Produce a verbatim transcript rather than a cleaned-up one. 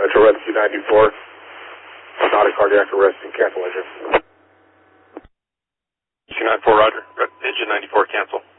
Metro Rescue ninety-four. Not a cardiac arrest and cancel engine. C nine four, roger. Engine ninety-four, cancel.